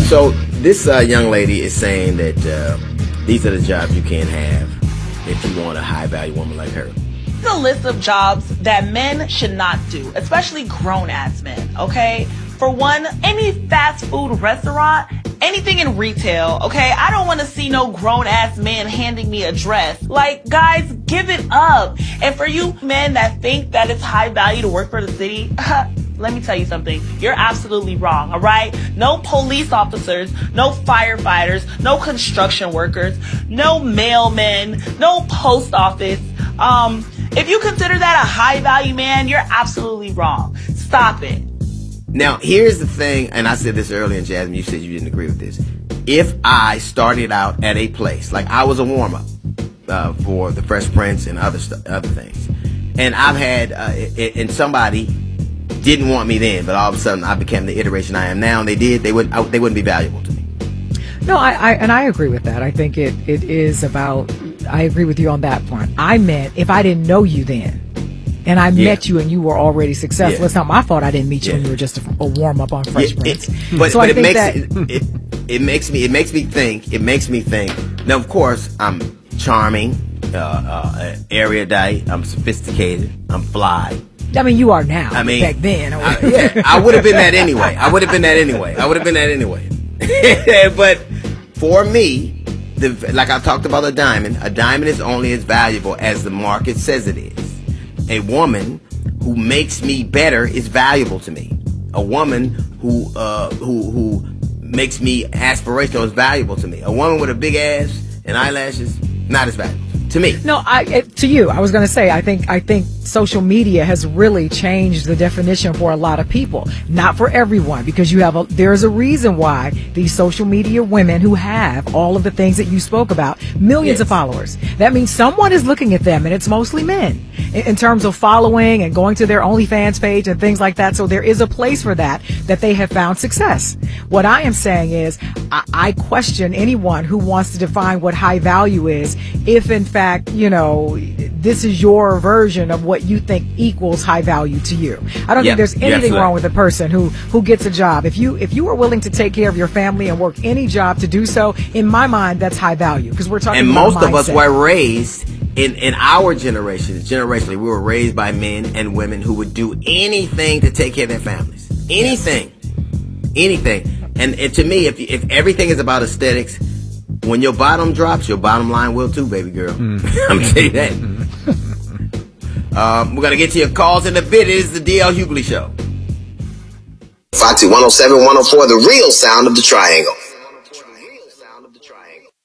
So this young lady is saying that these are the jobs you can't have if you want a high-value woman like her. The list of jobs that men should not do, especially grown-ass men, okay? For one, any fast food restaurant, anything in retail, okay? I don't want to see no grown-ass man handing me a dress. Like, guys, give it up. And for you men that think that it's high value to work for the city, let me tell you something. You're absolutely wrong, all right? No police officers, no firefighters, no construction workers, no mailmen, no post office. If you consider that a high value man, you're absolutely wrong. Stop it. Now, here's the thing, and I said this earlier, and Jasmine, you said you didn't agree with this. If I started out at a place, like I was a warm-up for the Fresh Prince and other things, and I've had, and somebody didn't want me then, but all of a sudden I became the iteration I am now, and they wouldn't be valuable to me. No, I agree with that. I think it is about, I agree with you on that front. I meant if I didn't know you then, and I met you and you were already successful. It's not my fault I didn't meet you when you were just a warm-up on Fresh Prince. But it makes me think. Now, of course, I'm charming, erudite, I'm sophisticated, I'm fly. I mean, you are now. I mean, back then. I would have been that anyway. But for me, like I talked about a diamond is only as valuable as the market says it is. A woman who makes me better is valuable to me. A woman who makes me aspirational is valuable to me. A woman with a big ass and eyelashes, not as valuable to me. No, to you. I was going to say, I think social media has really changed the definition for a lot of people. Not for everyone, because there's a reason why these social media women who have all of the things that you spoke about, millions of followers. That means someone is looking at them, and it's mostly men, in terms of following and going to their OnlyFans page and things like that. So there is a place for that they have found success. What I am saying is, I question anyone who wants to define what high value is, if in fact, this is your version of what you think equals high value to you. I don't think there's anything wrong with a person who gets a job. If you are willing to take care of your family and work any job to do so, in my mind, that's high value, because we're talking about mindset. And most of us were raised in our generation, generationally, we were raised by men and women who would do anything to take care of their families. Anything. And to me, if everything is about aesthetics, when your bottom drops, your bottom line will too, baby girl. I'm telling you that. We're going to get to your calls in a bit. It is the DL Hughley Show. Foxy 107, 104, the real sound of the triangle.